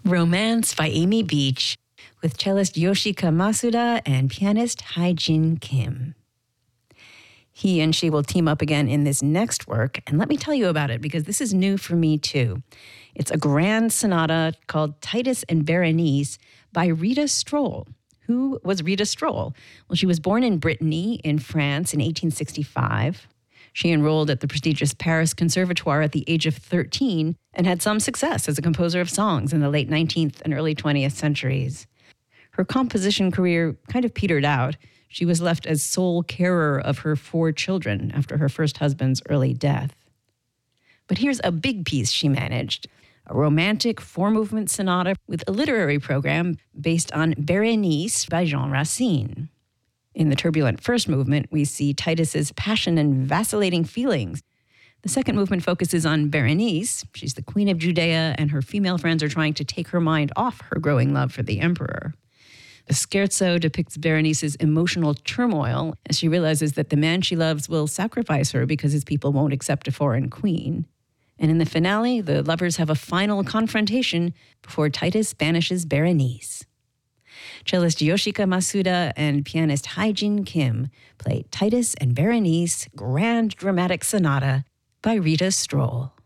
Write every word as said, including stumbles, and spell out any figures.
Romance by Amy Beach with cellist Yoshika Masuda and pianist Hae-Jin Kim. He and she will team up again in this next work, and let me tell you about it because this is new for me too. It's a grand sonata called Titus and Berenice by Rita Stroll. Who was Rita Stroll? Well, she was born in Brittany in France in eighteen sixty-five. She enrolled at the prestigious Paris Conservatoire at the age of thirteen and had some success as a composer of songs in the late nineteenth and early twentieth centuries. Her composition career kind of petered out. She was left as sole carer of her four children after her first husband's early death. But here's a big piece she managed, a romantic four-movement sonata with a literary program based on Berenice by Jean Racine. In the turbulent first movement, we see Titus's passion and vacillating feelings. The second movement focuses on Berenice. She's the queen of Judea, and her female friends are trying to take her mind off her growing love for the emperor. The scherzo depicts Berenice's emotional turmoil as she realizes that the man she loves will sacrifice her because his people won't accept a foreign queen. And in the finale, the lovers have a final confrontation before Titus banishes Berenice. Cellist Yoshika Masuda and pianist Hae-Jin Kim play Titus and Berenice Grand Dramatic Sonata by Rita Stroll.